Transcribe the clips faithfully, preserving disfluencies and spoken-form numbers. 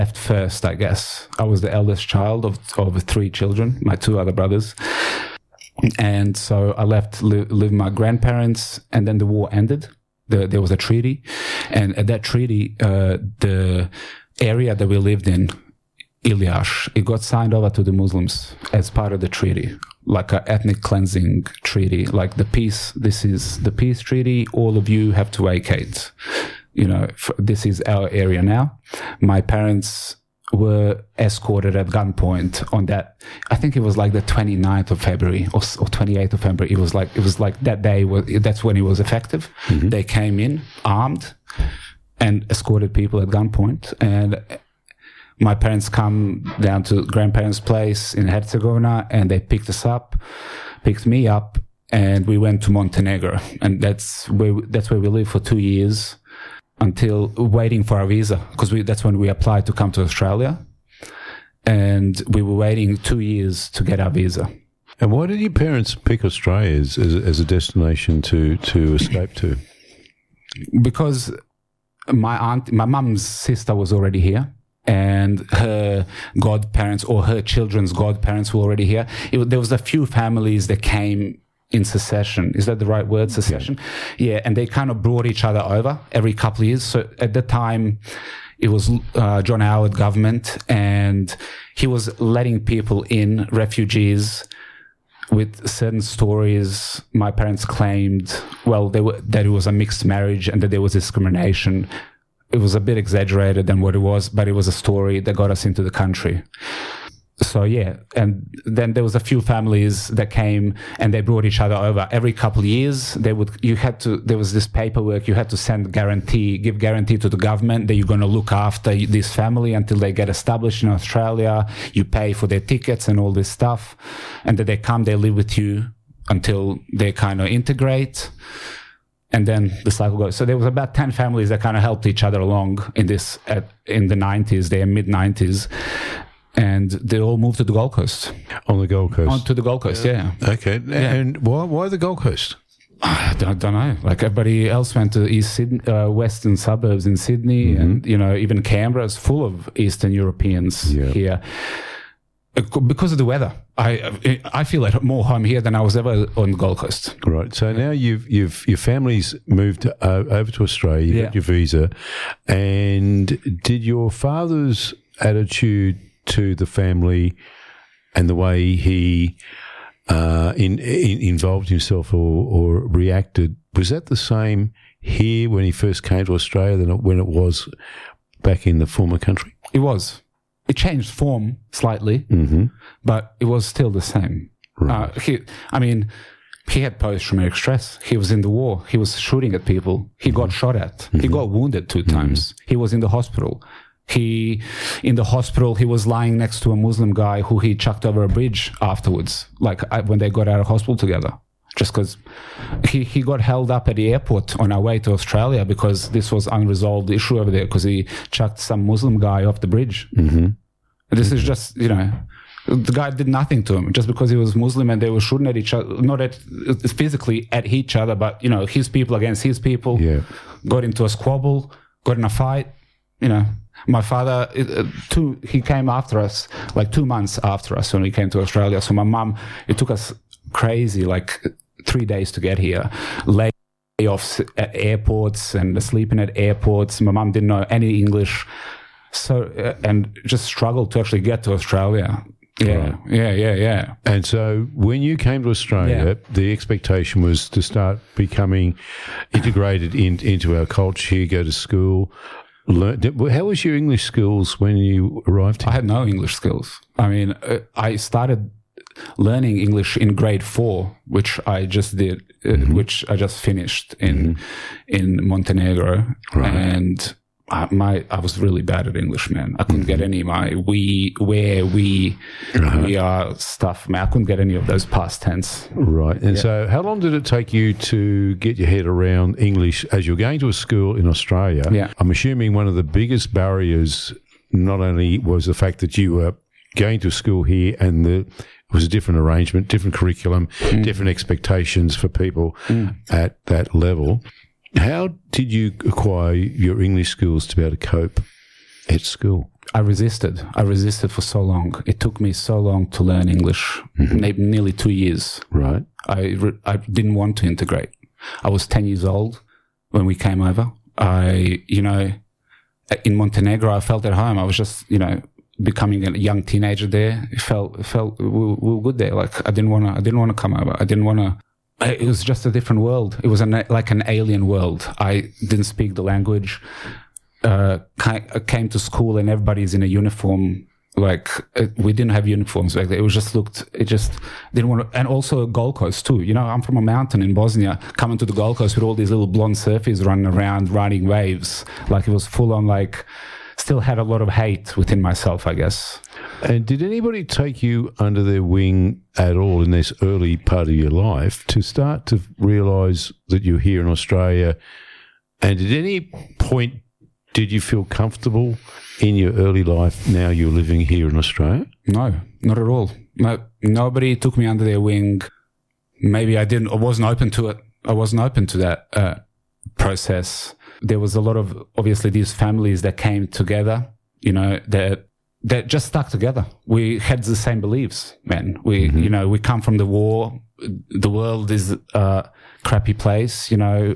left first, I guess. I was the eldest child of, of three children, my two other brothers. And so I left, li- live with my grandparents, and then the war ended. The, there was a treaty. And at that treaty, uh, the area that we lived in, Ilyas, it got signed over to the Muslims as part of the treaty, like an ethnic cleansing treaty, like the peace, this is the peace treaty, all of you have to vacate. You know, f- this is our area now. My parents were escorted at gunpoint on that. I think it was like the twenty-ninth of February or, or twenty-eighth of February. It was like, it was like that day was, that's when it was effective. Mm-hmm. They came in armed and escorted people at gunpoint. And my parents come down to grandparents' place in Herzegovina, and they picked us up, picked me up, and we went to Montenegro. And that's where, that's where we lived for two years. Until waiting for our visa, because we, that's when we applied to come to Australia. And we were waiting two years to get our visa. And why did your parents pick Australia as, as, as a destination to, to escape to? Because my aunt, my mum's sister was already here, and her godparents or her children's godparents were already here. It, there was a few families that came in succession. Is that the right word? Succession? Yeah. yeah. And they kind of brought each other over every couple of years. So at the time, it was uh, John Howard government, and he was letting people in, refugees, with certain stories. My parents claimed, well, they were, that it was a mixed marriage and that there was discrimination. It was a bit exaggerated than what it was, but it was a story that got us into the country. So yeah, and then there was a few families that came and they brought each other over every couple of years. They would, you had to, there was this paperwork, you had to send guarantee, give guarantee to the government that you're going to look after this family until they get established in Australia. You pay for their tickets and all this stuff. And then they come, they live with you until they kind of integrate. And then the cycle goes. So there was about ten families that kind of helped each other along in this, at, in the nineties, their mid nineties. And they all moved to the Gold Coast. On the Gold Coast? On to the Gold Coast, yeah. yeah. Okay. Yeah. And why why the Gold Coast? I don't, I don't know. Like everybody else went to East Sydney, uh, western suburbs in Sydney, mm-hmm. and, you know, even Canberra is full of Eastern Europeans yeah. here. Because of the weather. I I feel at more home here than I was ever on the Gold Coast. Right. So now you've you've your family's moved uh, over to Australia. You yeah. got your visa, and did your father's attitude to the family and the way he uh, in, in, involved himself or, or reacted, was that the same here when he first came to Australia than when it was back in the former country? It was. It changed form slightly, mm-hmm. but it was still the same. Right. Uh, he, I mean, he had post-traumatic stress. He was in the war. He was shooting at people. He mm-hmm. got shot at. Mm-hmm. He got wounded two times. Mm-hmm. He was in the hospital. He, in the hospital, he was lying next to a Muslim guy who he chucked over a bridge afterwards, like when they got out of hospital together. Just because he, he got held up at the airport on our way to Australia because this was unresolved issue over there because he chucked some Muslim guy off the bridge. Mm-hmm. This mm-hmm. is just, you know, the guy did nothing to him just because he was Muslim and they were shooting at each other, not at physically at each other, but, you know, his people against his people. Yeah. Got into a squabble, got in a fight, you know. My father, uh, two, he came after us, like two months after us when we came to Australia. So my mum, it took us crazy, like three days to get here. Layoffs at airports and sleeping at airports. My mum didn't know any English. So, uh, and just struggled to actually get to Australia. Yeah, right. yeah, yeah, yeah. And so when you came to Australia, yeah. the expectation was to start becoming integrated in, into our culture here, go to school. Learn, how was your English skills when you arrived here? I had no English skills. I mean, uh, I started learning English in grade four, which I just did, uh, mm-hmm. which I just finished in mm-hmm. in Montenegro. Right. And I, my I was really bad at English, man. I couldn't mm-hmm. get any of my we, where, we, right. we are stuff, man. I couldn't get any of those past tense. Right. And yeah. so how long did it take you to get your head around English as you're going to a school in Australia? Yeah. I'm assuming one of the biggest barriers not only was the fact that you were going to school here and the, it was a different arrangement, different curriculum, mm. different expectations for people mm. at that level. How did you acquire your English skills to be able to cope at school? I resisted. I resisted for so long. It took me so long to learn English, mm-hmm. maybe nearly two years. Right. I, re- I didn't want to integrate. I was ten years old when we came over. I, you know, in Montenegro, I felt at home. I was just, you know, becoming a young teenager there. It felt, it felt we, we were good there. Like I didn't want to, I didn't want to come over. I didn't want to. It was just a different world. It was an, like an alien world. I didn't speak the language. Uh, came to school and everybody's in a uniform. Like we didn't have uniforms back there. It was just looked. It just didn't want to. And also Gold Coast too. You know, I'm from a mountain in Bosnia. Coming to the Gold Coast with all these little blonde surfers running around, riding waves. Like it was full on. Like still had a lot of hate within myself, I guess. And did anybody take you under their wing at all in this early part of your life to start to realise that you're here in Australia? And at any point, did you feel comfortable in your early life now you're living here in Australia? No, not at all. No, nobody took me under their wing. Maybe I didn't, I wasn't open to it. I wasn't open to that uh, process. There was a lot of, obviously, these families that came together, you know, that that just stuck together. We had the same beliefs, man. We, mm-hmm. you know, we come from the war. The world is a crappy place, you know.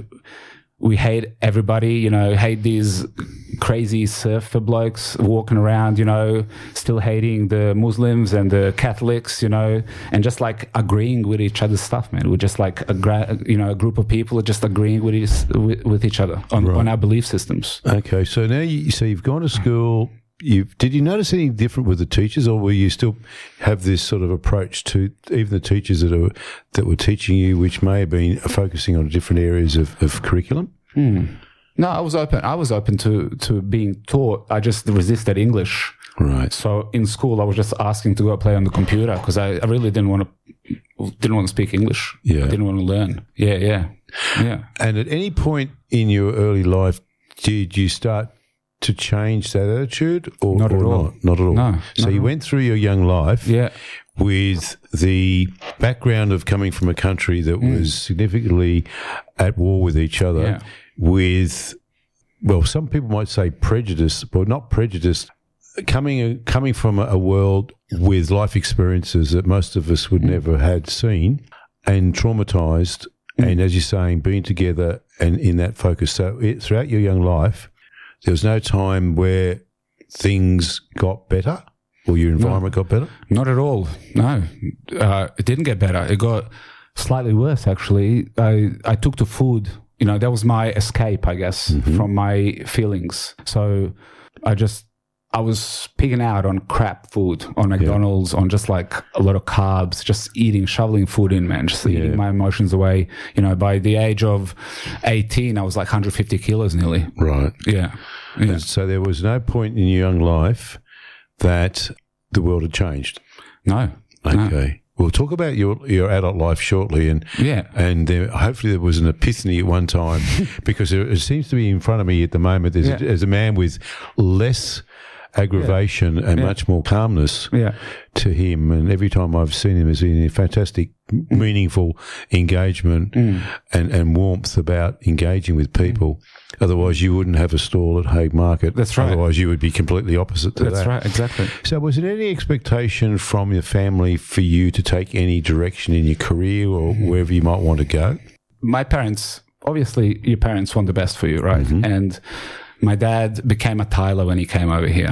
We hate everybody, you know, hate these crazy surfer blokes walking around, you know, still hating the Muslims and the Catholics, you know, and just like agreeing with each other's stuff, man. We're just like, a gra- you know, a group of people just agreeing with each, with, with each other on, right. on our belief systems. Okay, so now you so you've gone to school. You did you notice anything different with the teachers, or were you still have this sort of approach to even the teachers that are that were teaching you, which may have been focusing on different areas of, of curriculum? Hmm. No, I was open. I was open to to being taught. I just resisted English. Right. So in school, I was just asking to go play on the computer because I, I really didn't want to didn't want to speak English. Yeah. I didn't want to learn. Yeah, yeah, yeah. And at any point in your early life, did you start to change that attitude, or not at or all? Not? Not at all. No. So you went through your young life, yeah, with the background of coming from a country that mm. was significantly at war with each other, yeah. with, well, some people might say prejudice, but not prejudice. Coming coming from a world with life experiences that most of us would mm. never had seen, and traumatized, mm. and as you're saying, being together and in that focus. So it, throughout your young life, there was no time where things got better or your environment no, got better? Not at all. No, uh, it didn't get better. It got slightly worse, actually. I, I took to food. You know, that was my escape, I guess, mm-hmm. from my feelings. So I just, I was picking out on crap food, on McDonald's, yeah. on just like a lot of carbs, just eating, shoveling food in, man, just yeah. eating my emotions away. You know, by the age of eighteen, I was like one hundred fifty kilos nearly. Right. Yeah. yeah. So there was no point in your young life that the world had changed? No. Okay. No. We'll talk about your your adult life shortly, and yeah, and there, hopefully there was an epiphany at one time, because it, it seems to be in front of me at the moment. There's, yeah. a, there's a man with less aggravation yeah. and yeah. much more calmness yeah. to him, and every time I've seen him, there's been a fantastic, mm. meaningful engagement mm. and, and warmth about engaging with people. Mm. Otherwise, you wouldn't have a stall at Hague Market. That's right. Otherwise, you would be completely opposite to That's that. That's right, exactly. So was there any expectation from your family for you to take any direction in your career or mm. wherever you might want to go? My parents, obviously, your parents want the best for you, right? Mm-hmm. And my dad became a tiler when he came over here.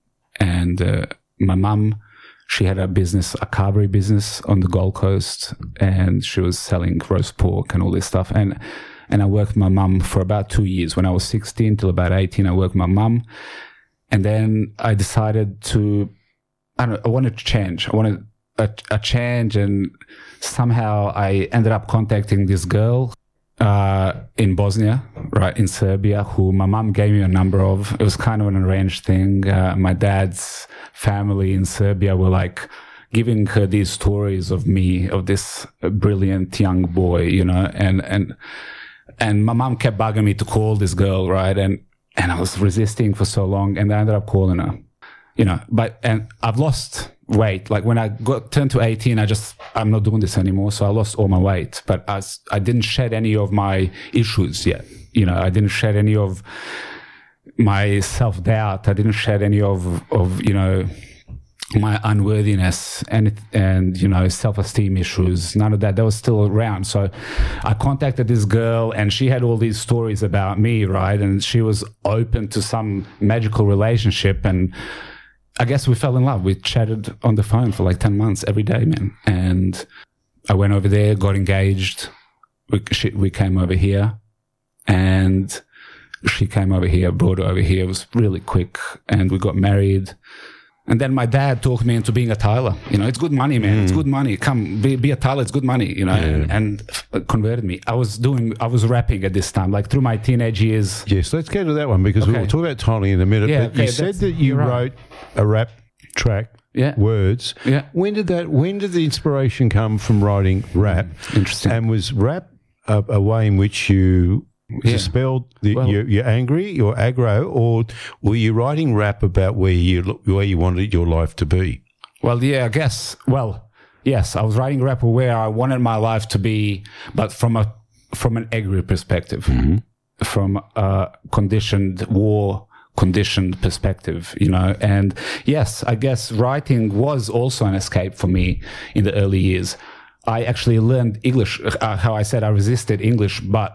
And uh, my mum, she had a business, a carvery business on the Gold Coast, and she was selling roast pork and all this stuff. And and I worked with my mum for about two years. When I was sixteen till about eighteen, I worked with my mum. And then I decided to, I don't know, I wanted to change. I wanted a, a change, and somehow I ended up contacting this girl Uh, in Bosnia, right, in Serbia, who my mum gave me a number of. It was kind of an arranged thing. Uh, my dad's family in Serbia were like giving her these stories of me, of this brilliant young boy, you know, and, and, and my mum kept bugging me to call this girl, right? And, and I was resisting for so long, and I ended up calling her, you know, but, and I've lost weight. Like when I got turned to eighteen, I just, I'm not doing this anymore. So I lost all my weight, but I, I didn't shed any of my issues yet. You know, I didn't shed any of my self-doubt. I didn't shed any of, of you know, my unworthiness and, and, you know, self-esteem issues. None of that. That was still around. So I contacted this girl, and she had all these stories about me, right? And she was open to some magical relationship. And I guess we fell in love. We chatted on the phone for like ten months every day, man. And I went over there, got engaged. We, she, we came over here, and she came over here, brought her over here. It was really quick, and we got married. And then my dad talked me into being a tiler. You know, it's good money, man. Mm. It's good money. Come, be, be a tiler. It's good money, you know, yeah. and, and f- converted me. I was doing, I was rapping at this time, like through my teenage years. Yes, let's go to that one, because okay. we'll talk about tiling in a minute. Yeah, but okay, you said that you wrote right. a rap track, yeah. words. Yeah. When did that, when did the inspiration come from writing rap? Interesting. And was rap a, a way in which you Yeah. dispelled the, well, you're, you're angry, you're aggro, or were you writing rap about where you where you wanted your life to be? Well, yeah, I guess. Well, yes, I was writing rap where I wanted my life to be, but from a from an angry perspective, mm-hmm. from a conditioned war conditioned perspective, you know. And yes, I guess writing was also an escape for me in the early years. I actually learned English. Uh, how I said I resisted English, but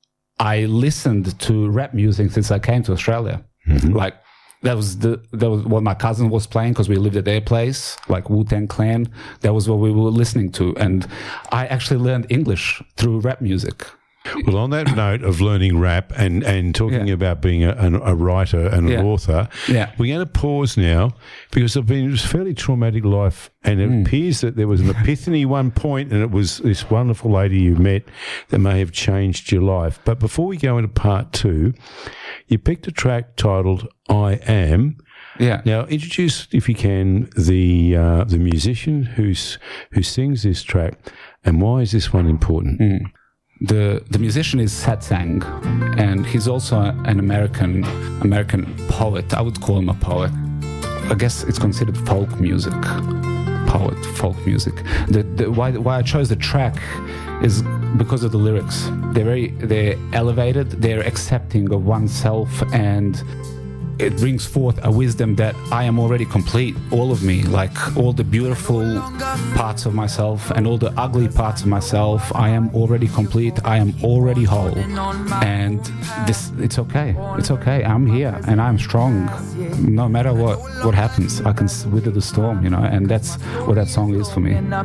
I listened to rap music since I came to Australia. Mm-hmm. Like that was the that was what my cousin was playing, because we lived at their place, like Wu-Tang Clan. That was what we were listening to, and I actually learned English through rap music. Well, on that note of learning rap and, and talking yeah. about being a, a writer and yeah. an author, yeah. we're going to pause now, because I've been, it was a fairly traumatic life, and it mm. appears that there was an epiphany one point, and it was this wonderful lady you met that may have changed your life. But before we go into part two, you picked a track titled I Am. Yeah. Now, introduce, if you can, the uh, the musician who's who sings this track, and why is this one important? Mm. The the musician is Satsang, and he's also an American American poet. I would call him a poet. I guess it's considered folk music. Poet, folk music. The, the why why I chose the track is because of the lyrics. They're very they're elevated. They're accepting of oneself, and it brings forth a wisdom that I am already complete, all of me, like all the beautiful parts of myself and all the ugly parts of myself. I am already complete. I am already whole. And this, it's okay. It's okay. I'm here and I'm strong. No matter what, what happens, I can weather the storm, you know, and that's what that song is for me. I